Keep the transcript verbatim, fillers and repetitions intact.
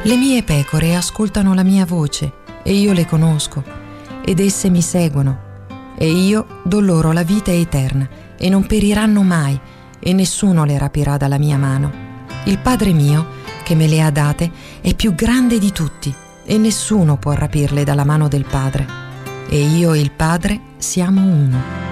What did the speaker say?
Le mie pecore ascoltano la mia voce e io le conosco, ed esse mi seguono, e io do loro la vita eterna e non periranno mai, e nessuno le rapirà dalla mia mano. Il Padre mio, che me le ha date, è più grande di tutti, e nessuno può rapirle dalla mano del Padre. E io e il Padre siamo uno.